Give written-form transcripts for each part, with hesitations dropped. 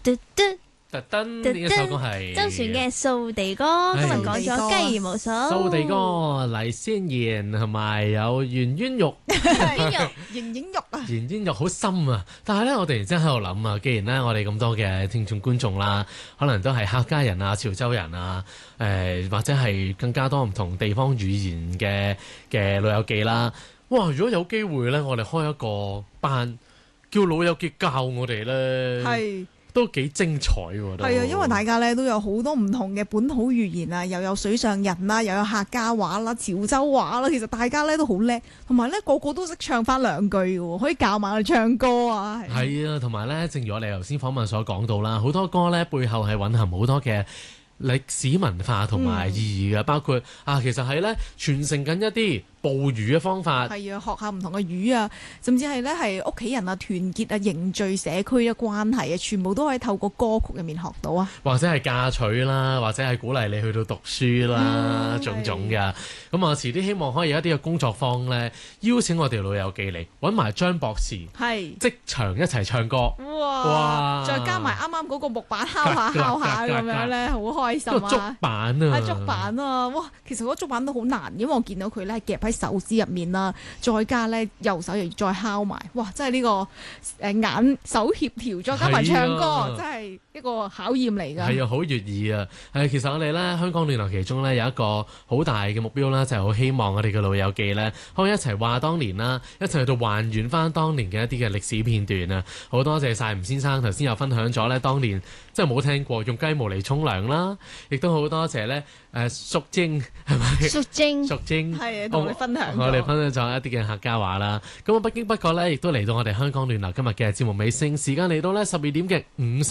特登呢一首歌係周璇嘅掃地歌，今日講咗雞毛掃。 掃地歌黎先言同埋有圓圓肉， 形肉啊， 圓圓肉好深啊！但係咧，我突然之間喺度諗啊，既然咧我哋咁多嘅聽眾觀眾啦，可能都係客家人啊、潮州人啊，或者係更加多唔同地方語言嘅老友記啦。哇！如果有機會咧，我哋開一個班，叫老友記教我哋咧， 係。 都幾精彩喎！ 係啊，因為大家咧都有好多唔同嘅本土語言啊，又有水上人啦，又有客家話啦、潮州話啦，其實大家咧都好叻，同埋咧個個都識唱翻兩句嘅喎，可以教埋我哋唱歌啊！ 係啊，同埋咧，正如我哋頭先訪問所講到啦，好多歌咧背後係蘊含好多嘅歷史文化同埋意義嘅，包括其實係咧傳承緊一啲捕魚嘅方法， 係啊，學下唔同嘅魚啊，甚至係咧係屋企人啊團結啊凝聚社區嘅關係啊，全部都可以透過歌曲入面學到啊， 或者係嫁娶啦，或者係鼓勵你去到讀書啦，種種嘅。咁啊，遲啲希望可以有一啲嘅工作坊咧，邀請我哋老友記嚟揾埋張博士， 係即場一齊唱歌。 哇！再加埋啱啱嗰個木板敲下咁樣咧，好開心啊！ 竹板啊， 竹板啊，哇！其實嗰竹板都好難，因為我見到佢咧係夾喺手指入面啦，再加咧右手又要再敲埋，哇！真係呢個眼手協調，再加埋唱歌，真係一個考驗嚟㗎。 係啊，好悅耳啊！其實我哋咧香港暖流其中咧有一個好大嘅目標啦，就係好希望我哋嘅老友記咧可以一齊話當年啦，一齊去到還原翻當年嘅一啲嘅歷史片段啊！好多謝晒吳先生頭先又分享咗咧，當年真係冇聽過用雞毛嚟沖涼啦，亦都好多謝咧淑貞係咪？淑貞係啊，同我哋分享咗。 我哋分享咗一啲嘅客家話啦。咁啊，不經不覺咧，亦都嚟到我哋香港暖流今日嘅節目尾聲，時間嚟到咧12點嘅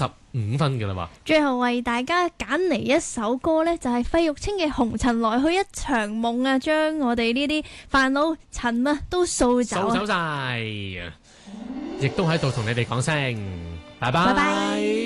55分㗎啦喎。 最後為大家揀嚟一首歌呢，就係費玉清嘅《紅塵來去一場夢》啊，將我哋呢啲煩惱塵啊都掃走啊！ 掃走晒，亦都喺度同你哋講聲拜拜。 拜拜。